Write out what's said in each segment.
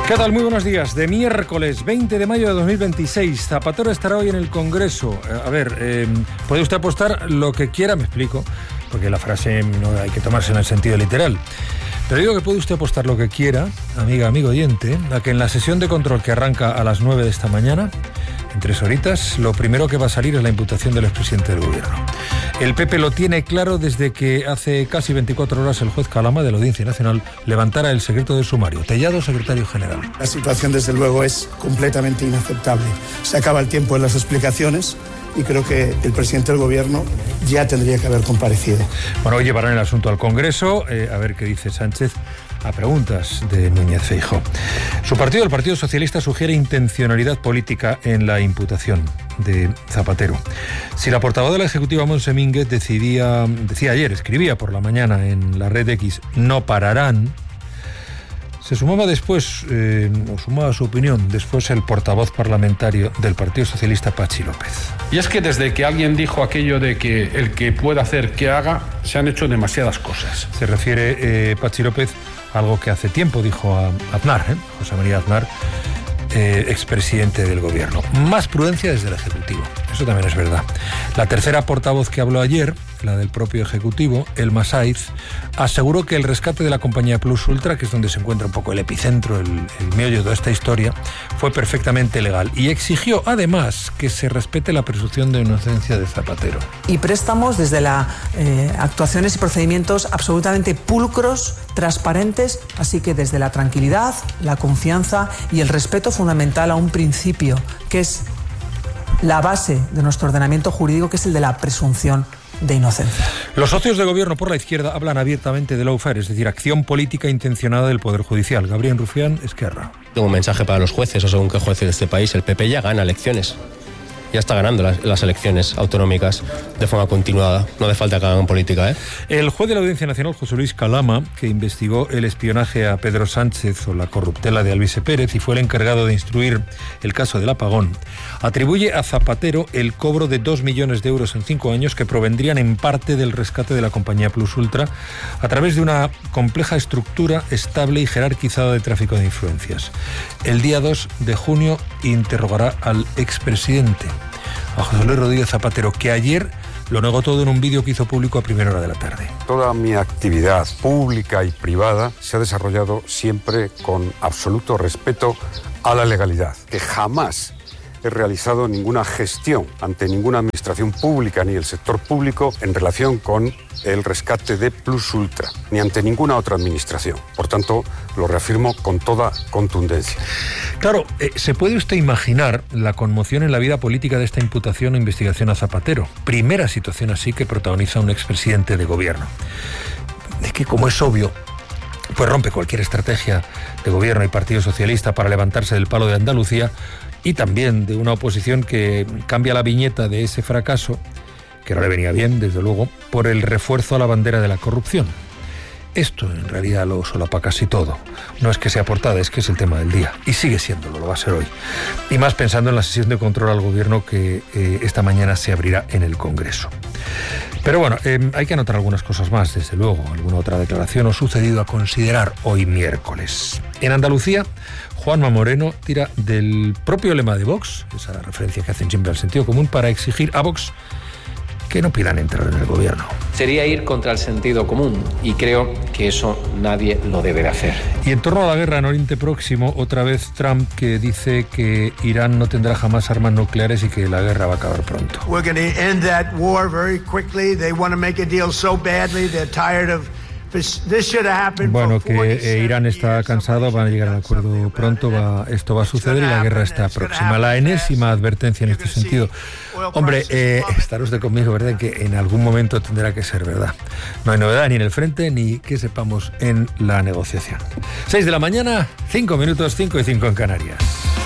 ¿Qué tal? Muy buenos días. De miércoles 20 de mayo de 2026. Zapatero estará hoy en el Congreso. Puede usted apostar lo que quiera, me explico, porque la frase no hay que tomarse en el sentido literal. Pero digo que puede usted apostar lo que quiera, amigo oyente, a que en la sesión de control que arranca a las 9 de esta mañana, en 3 horitas, lo primero que va a salir es la imputación del expresidente del Gobierno. El PP lo tiene claro desde que hace casi 24 horas el juez Calama de la Audiencia Nacional levantara el secreto del sumario. Tellado, secretario general. La situación, desde luego, es completamente inaceptable. Se acaba el tiempo en las explicaciones y creo que el presidente del Gobierno ya tendría que haber comparecido. Bueno, hoy llevarán el asunto al Congreso, a ver qué dice Sánchez a preguntas de Núñez Feijóo. Su partido, el Partido Socialista, sugiere intencionalidad política en la imputación de Zapatero. Si la portavoz de la Ejecutiva, Montse Mínguez, escribía por la mañana en la red X, no pararán, se sumaba sumaba su opinión después el portavoz parlamentario del Partido Socialista, Patxi López. Y es que desde que alguien dijo aquello de que el que pueda hacer que haga, se han hecho demasiadas cosas. Se refiere Patxi López a algo que hace tiempo dijo a Aznar, José María Aznar, expresidente del Gobierno. Más prudencia desde el Ejecutivo, eso también es verdad. La tercera portavoz que habló ayer, la del propio Ejecutivo, Elma Saiz, aseguró que el rescate de la compañía Plus Ultra, que es donde se encuentra un poco el epicentro, el meollo de toda esta historia, fue perfectamente legal y exigió además que se respete la presunción de inocencia de Zapatero. Y préstamos desde actuaciones y procedimientos absolutamente pulcros, transparentes, así que desde la tranquilidad, la confianza y el respeto fundamental a un principio que es la base de nuestro ordenamiento jurídico, que es el de la presunción de inocencia. Los socios de gobierno por la izquierda hablan abiertamente de lawfare, es decir, acción política intencionada del Poder Judicial. Gabriel Rufián, Esquerra. Tengo un mensaje para los jueces, o según qué jueces de este país. El PP ya gana elecciones. Ya está ganando las elecciones autonómicas de forma continuada. No hace falta que hagan política, ¿eh? El juez de la Audiencia Nacional, José Luis Calama, que investigó el espionaje a Pedro Sánchez o la corruptela de Alvise Pérez y fue el encargado de instruir el caso del apagón, atribuye a Zapatero el cobro de 2 millones de euros en 5 años que provendrían en parte del rescate de la compañía Plus Ultra a través de una compleja estructura estable y jerarquizada de tráfico de influencias. El día 2 de junio interrogará al expresidente, a José Luis Rodríguez Zapatero, que ayer lo negó todo en un vídeo que hizo público a primera hora de la tarde. Toda mi actividad pública y privada se ha desarrollado siempre con absoluto respeto a la legalidad, que jamás he realizado ninguna gestión ante ninguna administración pública ni el sector público en relación con el rescate de Plus Ultra, ni ante ninguna otra administración. Por tanto, lo reafirmo con toda contundencia. Claro, ¿se puede usted imaginar la conmoción en la vida política de esta imputación o investigación a Zapatero? Primera situación así que protagoniza un expresidente de gobierno. Es que, como es obvio, pues rompe cualquier estrategia de gobierno y Partido Socialista para levantarse del palo de Andalucía, y también de una oposición que cambia la viñeta de ese fracaso, que no le venía bien, desde luego, por el refuerzo a la bandera de la corrupción. Esto en realidad lo solapa casi todo. No es que sea portada, es que es el tema del día. Y sigue siéndolo, lo va a ser hoy. Y más pensando en la sesión de control al gobierno que esta mañana se abrirá en el Congreso. Pero bueno, hay que anotar algunas cosas más, desde luego. Alguna otra declaración o sucedido a considerar hoy miércoles. En Andalucía, Juanma Moreno tira del propio lema de Vox, esa referencia que hacen siempre al sentido común, para exigir a Vox que no pidan entrar en el gobierno. Sería ir contra el sentido común y creo que eso nadie lo debe de hacer. Y en torno a la guerra en Oriente Próximo, otra vez Trump, que dice que Irán no tendrá jamás armas nucleares y que la guerra va a acabar pronto. We're going to end that war very quickly. They want to make a deal so badly. They're tired of Bueno, que Irán está cansado, van a llegar al acuerdo pronto, esto va a suceder y la guerra está próxima. La enésima advertencia en este sentido. Hombre, estará usted conmigo, ¿verdad?, en que en algún momento tendrá que ser verdad. No hay novedad ni en el frente ni que sepamos en la negociación. 6 de la mañana, 5 minutos, 5 y 5 en Canarias.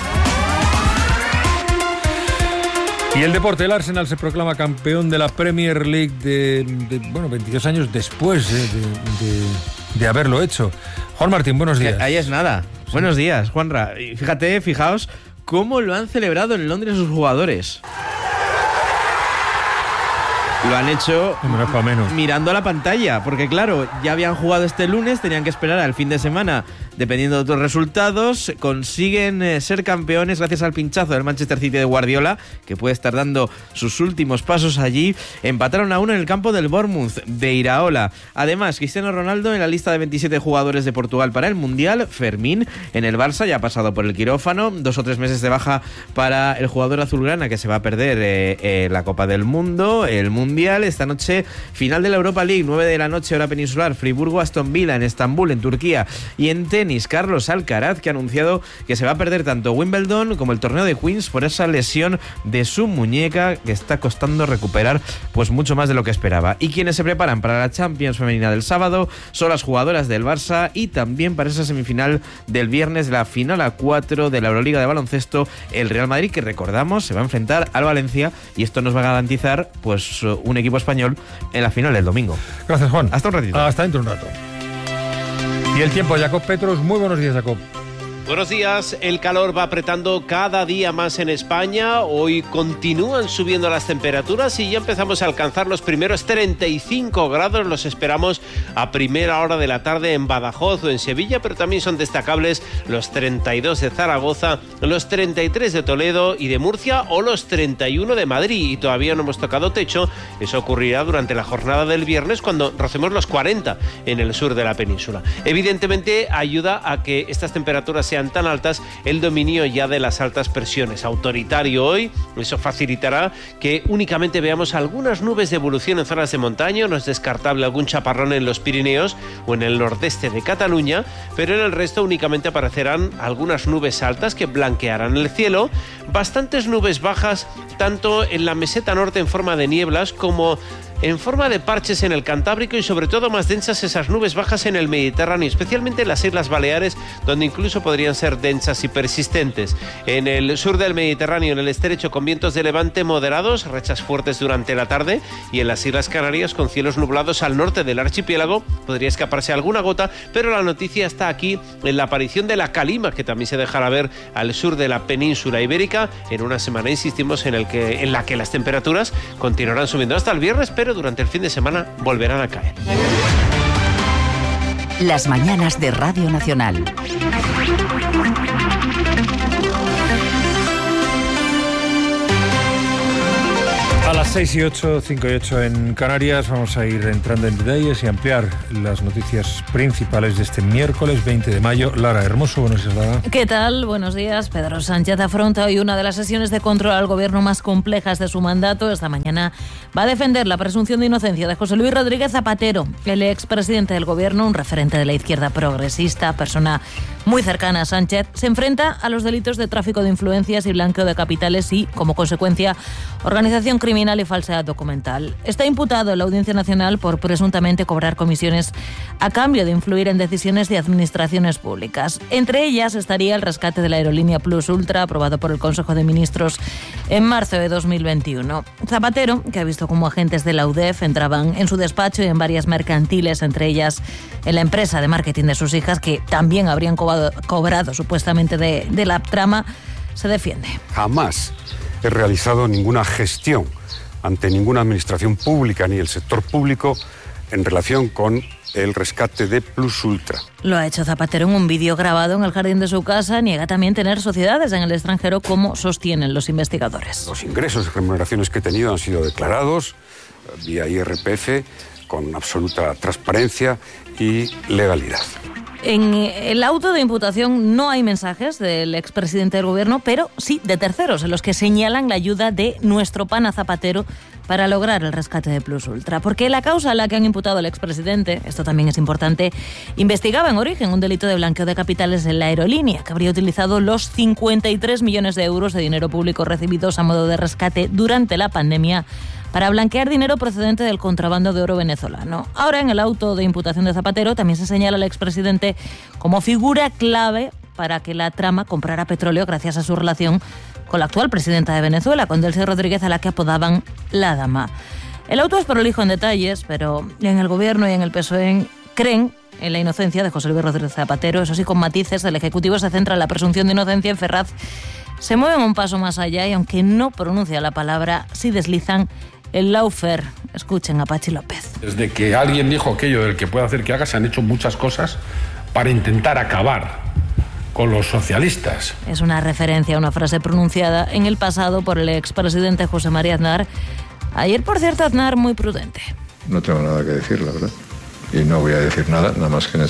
Y el deporte, el Arsenal se proclama campeón de la Premier League 22 años después de haberlo hecho. Juan Martín, buenos días. Ahí es nada. Sí. Buenos días, Juanra. Y fijaos cómo lo han celebrado en Londres sus jugadores. Lo han hecho menos. mirando a la pantalla, porque claro, ya habían jugado este lunes, tenían que esperar al fin de semana, dependiendo de otros resultados. Consiguen ser campeones gracias al pinchazo del Manchester City de Guardiola, que puede estar dando sus últimos pasos allí. Empataron a 1 en el campo del Bournemouth de Iraola. Además, Cristiano Ronaldo en la lista de 27 jugadores de Portugal para el Mundial. Fermín en el Barça ya ha pasado por el quirófano. 2 o 3 meses de baja para el jugador azulgrana, que se va a perder la Copa del Mundo, el Mundial. Esta noche, final de la Europa League, 9 de la noche, hora peninsular, Friburgo-Aston Villa en Estambul, en Turquía. Y en tenis, Carlos Alcaraz, que ha anunciado que se va a perder tanto Wimbledon como el torneo de Queens por esa lesión de su muñeca, que está costando recuperar pues mucho más de lo que esperaba. Y quienes se preparan para la Champions femenina del sábado son las jugadoras del Barça, y también para esa semifinal del viernes de la final a 4 de la Euroliga de baloncesto, el Real Madrid, que recordamos se va a enfrentar al Valencia, y esto nos va a garantizar pues un equipo español en la final del domingo. Gracias, Juan. Hasta un ratito. Hasta dentro de un rato. Y el tiempo, Jacob Petros. Muy buenos días, Jacob. Buenos días. El calor va apretando cada día más en España. Hoy continúan subiendo las temperaturas y ya empezamos a alcanzar los primeros 35 grados. Los esperamos a primera hora de la tarde en Badajoz o en Sevilla, pero también son destacables los 32 de Zaragoza, los 33 de Toledo y de Murcia, o los 31 de Madrid. Y todavía no hemos tocado techo. Eso ocurrirá durante la jornada del viernes, cuando rocemos los 40 en el sur de la península. Evidentemente ayuda a que estas temperaturas sean tan altas el dominio ya de las altas presiones. Autoritario hoy, eso facilitará que únicamente veamos algunas nubes de evolución en zonas de montaña. No es descartable algún chaparrón en los Pirineos o en el nordeste de Cataluña, pero en el resto únicamente aparecerán algunas nubes altas que blanquearán el cielo, bastantes nubes bajas tanto en la meseta norte en forma de nieblas como en forma de parches en el Cantábrico, y sobre todo más densas esas nubes bajas en el Mediterráneo, especialmente en las Islas Baleares, donde incluso podrían ser densas y persistentes. En el sur del Mediterráneo, en el estrecho, con vientos de levante moderados, rachas fuertes durante la tarde, y en las Islas Canarias con cielos nublados al norte del archipiélago, podría escaparse alguna gota, pero la noticia está aquí en la aparición de la calima, que también se dejará ver al sur de la península ibérica, en una semana, insistimos, en la que las temperaturas continuarán subiendo hasta el viernes, pero durante el fin de semana volverán a caer. Las mañanas de Radio Nacional. A las 6 y 8, 5 y 8 en Canarias, vamos a ir entrando en detalles y ampliar las noticias principales de este miércoles 20 de mayo. Lara Hermoso, buenos días, Lara. ¿Qué tal? Buenos días. Pedro Sánchez afronta hoy una de las sesiones de control al gobierno más complejas de su mandato. Esta mañana va a defender la presunción de inocencia de José Luis Rodríguez Zapatero, el expresidente del gobierno, un referente de la izquierda progresista, persona muy cercana a Sánchez. Se enfrenta a los delitos de tráfico de influencias y blanqueo de capitales y, como consecuencia, organización criminal y falsedad documental. Está imputado en la Audiencia Nacional por presuntamente cobrar comisiones a cambio de influir en decisiones de administraciones públicas. Entre ellas estaría el rescate de la aerolínea Plus Ultra, aprobado por el Consejo de Ministros en marzo de 2021. Zapatero, que ha visto cómo agentes de la UDEF entraban en su despacho y en varias mercantiles, entre ellas en la empresa de marketing de sus hijas, que también habrían cobrado supuestamente de la trama, se defiende. Jamás he realizado ninguna gestión ante ninguna administración pública ni el sector público en relación con el rescate de Plus Ultra. Lo ha hecho Zapatero en un vídeo grabado en el jardín de su casa. Niega también tener sociedades en el extranjero, como sostienen los investigadores. Los ingresos y remuneraciones que he tenido han sido declarados vía IRPF con absoluta transparencia y legalidad. En el auto de imputación no hay mensajes del expresidente del gobierno, pero sí de terceros, en los que señalan la ayuda de nuestro pana Zapatero para lograr el rescate de Plus Ultra. Porque la causa a la que han imputado al expresidente, esto también es importante, investigaba en origen un delito de blanqueo de capitales en la aerolínea, que habría utilizado los 53 millones de euros de dinero público recibidos a modo de rescate durante la pandemia para blanquear dinero procedente del contrabando de oro venezolano. Ahora, en el auto de imputación de Zapatero, también se señala al expresidente como figura clave para que la trama comprara petróleo gracias a su relación con la actual presidenta de Venezuela, con Delcy Rodríguez, a la que apodaban la Dama. El auto es prolijo en detalles, pero en el gobierno y en el PSOE creen en la inocencia de José Luis Rodríguez Zapatero. Eso sí, con matices, el Ejecutivo se centra en la presunción de inocencia. En Ferraz se mueven un paso más allá y, aunque no pronuncia la palabra, sí deslizan el lawfare. Escuchen a Pachi López. Desde que alguien dijo aquello del que puede hacer que haga, se han hecho muchas cosas para intentar acabar con los socialistas. Es una referencia a una frase pronunciada en el pasado por el expresidente José María Aznar. Ayer, por cierto, Aznar muy prudente. No tengo nada que decir, la verdad. Y no voy a decir nada más que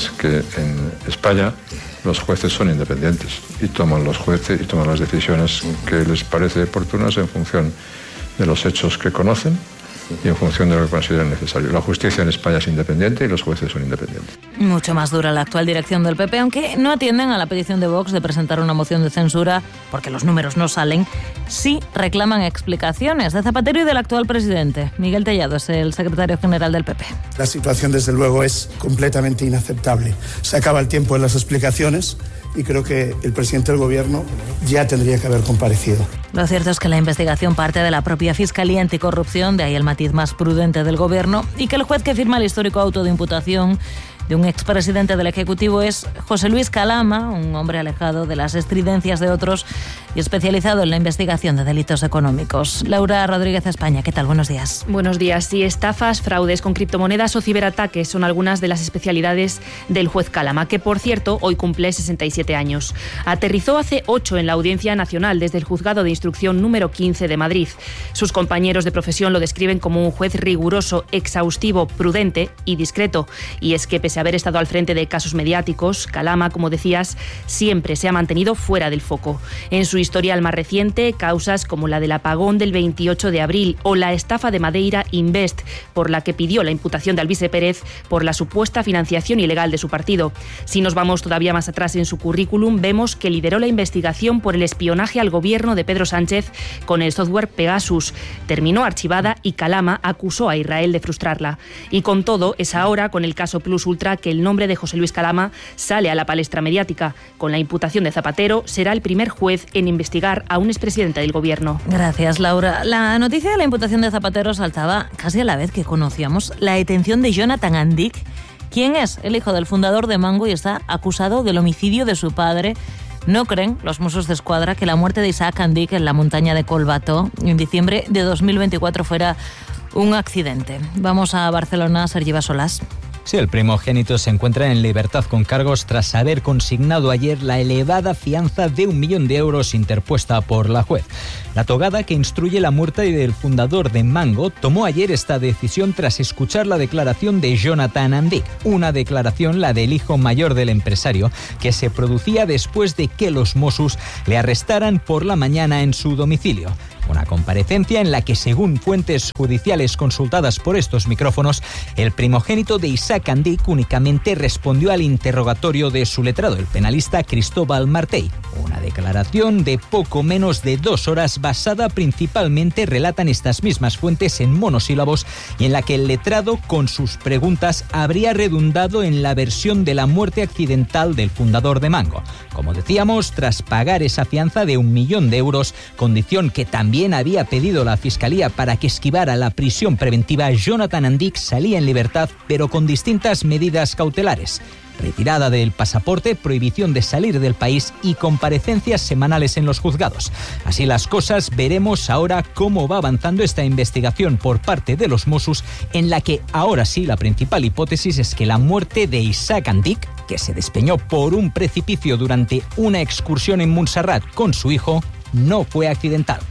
en España los jueces son independientes y toman las decisiones que les parece oportunas en función de los hechos que conocen y en función de lo que consideren necesario. La justicia en España es independiente y los jueces son independientes. Mucho más dura la actual dirección del PP, aunque no atienden a la petición de Vox de presentar una moción de censura porque los números no salen. Sí reclaman explicaciones de Zapatero y del actual presidente. Miguel Tellado es el secretario general del PP. La situación, desde luego, es completamente inaceptable. Se acaba el tiempo en las explicaciones y creo que el presidente del Gobierno ya tendría que haber comparecido. Lo cierto es que la investigación parte de la propia Fiscalía Anticorrupción, de ahí el matiz más prudente del Gobierno, y que el juez que firma el histórico auto de imputación de un expresidente del Ejecutivo es José Luis Calama, un hombre alejado de las estridencias de otros y especializado en la investigación de delitos económicos. Laura Rodríguez, España, ¿qué tal? Buenos días. Buenos días. Sí, estafas, fraudes con criptomonedas o ciberataques son algunas de las especialidades del juez Calama, que, por cierto, hoy cumple 67 años. Aterrizó hace 8 en la Audiencia Nacional desde el Juzgado de Instrucción número 15 de Madrid. Sus compañeros de profesión lo describen como un juez riguroso, exhaustivo, prudente y discreto. Y es que, pese a haber estado al frente de casos mediáticos, Calama, como decías, siempre se ha mantenido fuera del foco. En su historial más reciente, causas como la del apagón del 28 de abril o la estafa de Madeira Invest, por la que pidió la imputación de Alvise Pérez por la supuesta financiación ilegal de su partido. Si nos vamos todavía más atrás en su currículum, vemos que lideró la investigación por el espionaje al gobierno de Pedro Sánchez con el software Pegasus. Terminó archivada y Calama acusó a Israel de frustrarla. Y con todo, es ahora, con el caso Plus Ultra, que el nombre de José Luis Calama sale a la palestra mediática. Con la imputación de Zapatero, será el primer juez en investigar a un expresidente del Gobierno. Gracias, Laura. La noticia de la imputación de Zapatero saltaba casi a la vez que conocíamos la detención de Jonathan Andic, quien es el hijo del fundador de Mango y está acusado del homicidio de su padre. No creen los Mossos d'Esquadra que la muerte de Isaac Andic en la montaña de Collbató en diciembre de 2024 fuera un accidente. Vamos a Barcelona, Sergi Bassolàs. Sí, el primogénito se encuentra en libertad con cargos tras haber consignado ayer la elevada fianza de 1 millón de euros interpuesta por la juez. La togada que instruye la muerte del fundador de Mango tomó ayer esta decisión tras escuchar la declaración de Jonathan Andic, una declaración, la del hijo mayor del empresario, que se producía después de que los Mossos le arrestaran por la mañana en su domicilio. Una comparecencia en la que, según fuentes judiciales consultadas por estos micrófonos, el primogénito de Isaac Andic únicamente respondió al interrogatorio de su letrado, el penalista Cristóbal Martell. Una declaración de poco menos de 2 horas basada principalmente, relatan estas mismas fuentes, en monosílabos y en la que el letrado, con sus preguntas, habría redundado en la versión de la muerte accidental del fundador de Mango. Como decíamos, tras pagar esa fianza de 1 millón de euros, condición que también había pedido la Fiscalía para que esquivara la prisión preventiva, Jonathan Andic salía en libertad, pero con distintas medidas cautelares: retirada del pasaporte, prohibición de salir del país y comparecencias semanales en los juzgados. Así las cosas, veremos ahora cómo va avanzando esta investigación por parte de los Mossos, en la que ahora sí la principal hipótesis es que la muerte de Isaac Andic, que se despeñó por un precipicio durante una excursión en Montserrat con su hijo, no fue accidental.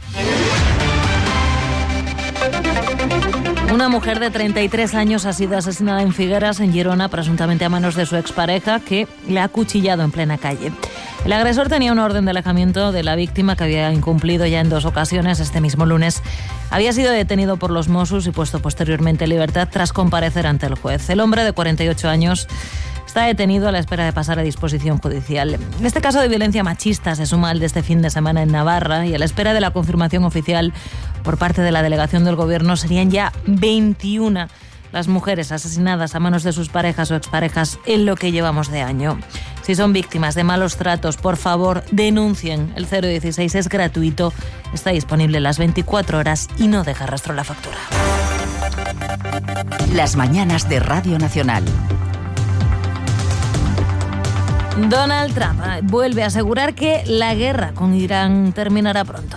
Una mujer de 33 años ha sido asesinada en Figueras, en Girona, presuntamente a manos de su expareja, que le ha acuchillado en plena calle. El agresor tenía una orden de alejamiento de la víctima que había incumplido ya en 2 ocasiones. Este mismo lunes había sido detenido por los Mossos y puesto posteriormente en libertad tras comparecer ante el juez. El hombre, de 48 años, está detenido a la espera de pasar a disposición judicial. Este caso de violencia machista se suma al de este fin de semana en Navarra, y a la espera de la confirmación oficial por parte de la delegación del Gobierno serían ya 21 las mujeres asesinadas a manos de sus parejas o exparejas en lo que llevamos de año. Si son víctimas de malos tratos, por favor, denuncien. El 016 es gratuito, está disponible las 24 horas y no deja rastro la factura. Las mañanas de Radio Nacional. Donald Trump vuelve a asegurar que la guerra con Irán terminará pronto.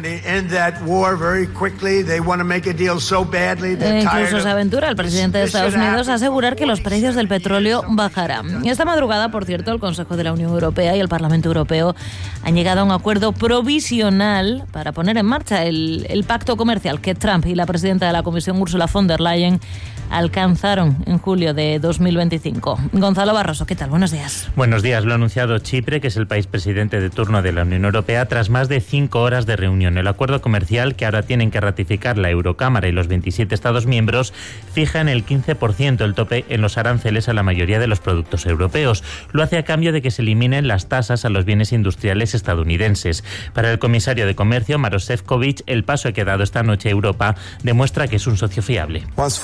Incluso se aventura el presidente de Estados Unidos a asegurar que los precios del petróleo bajarán. Esta madrugada, por cierto, el Consejo de la Unión Europea y el Parlamento Europeo han llegado a un acuerdo provisional para poner en marcha el pacto comercial que Trump y la presidenta de la Comisión, Ursula von der Leyen, alcanzaron en julio de 2025. Gonzalo Barroso, ¿qué tal? Buenos días. Buenos días. Lo ha anunciado Chipre, que es el país presidente de turno de la Unión Europea, tras más de 5 horas de reunión. El acuerdo comercial, que ahora tienen que ratificar la Eurocámara y los 27 Estados miembros, fija en el 15% el tope en los aranceles a la mayoría de los productos europeos. Lo hace a cambio de que se eliminen las tasas a los bienes industriales estadounidenses. Para el comisario de Comercio, Maroš Šefčovič, el paso que ha dado esta noche a Europa demuestra que es un socio fiable.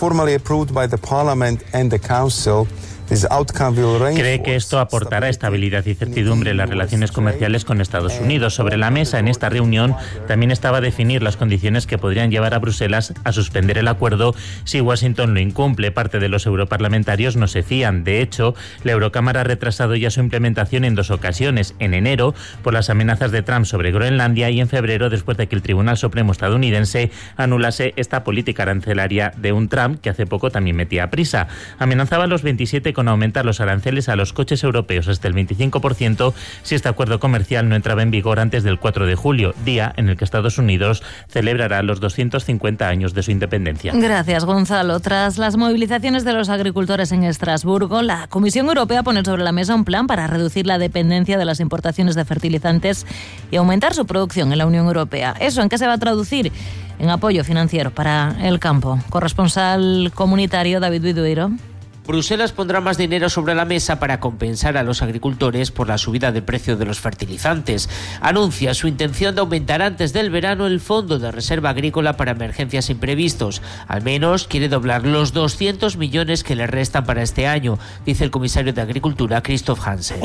Cree que esto aportará estabilidad y certidumbre en las relaciones comerciales con Estados Unidos. Sobre la mesa en esta reunión también estaba definir las condiciones que podrían llevar a Bruselas a suspender el acuerdo si Washington lo incumple. Parte de los europarlamentarios no se fían. De hecho, la Eurocámara ha retrasado ya su implementación en 2 ocasiones. En enero, por las amenazas de Trump sobre Groenlandia, y en febrero, después de que el Tribunal Supremo estadounidense anulase esta política arancelaria de un Trump que hace poco también metía prisa. Amenazaba a los 27 con aumentar los aranceles a los coches europeos hasta el 25% si este acuerdo comercial no entraba en vigor antes del 4 de julio, día en el que Estados Unidos celebrará los 250 años de su independencia. Gracias, Gonzalo. Tras las movilizaciones de los agricultores en Estrasburgo, la Comisión Europea pone sobre la mesa un plan para reducir la dependencia de las importaciones de fertilizantes y aumentar su producción en la Unión Europea. ¿Eso en qué se va a traducir? En apoyo financiero para el campo. Corresponsal comunitario David Bidueiro. Bruselas pondrá más dinero sobre la mesa para compensar a los agricultores por la subida del precio de los fertilizantes. Anuncia su intención de aumentar antes del verano el Fondo de Reserva Agrícola para emergencias imprevistos. Al menos quiere doblar los 200 millones que le restan para este año, dice el comisario de Agricultura, Christophe Hansen.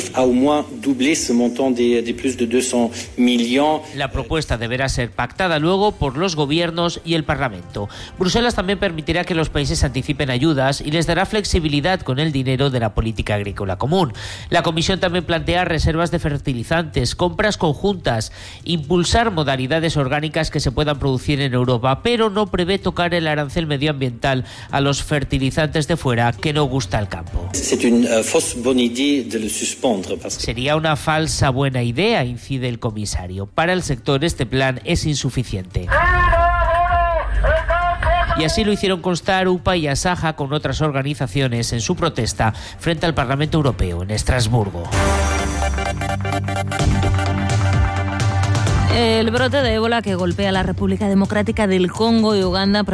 La propuesta deberá ser pactada luego por los gobiernos y el Parlamento. Bruselas también permitirá que los países anticipen ayudas y les dará flexibilidad con el dinero de la política agrícola común. La Comisión también plantea reservas de fertilizantes, compras conjuntas, impulsar modalidades orgánicas que se puedan producir en Europa, pero no prevé tocar el arancel medioambiental a los fertilizantes de fuera, que no gusta al campo. Sería una falsa buena idea, incide el comisario. Para el sector este plan es insuficiente. Y así lo hicieron constar UPA y Asaja con otras organizaciones en su protesta frente al Parlamento Europeo en Estrasburgo. El brote de ébola que golpea a la República Democrática del Congo y Uganda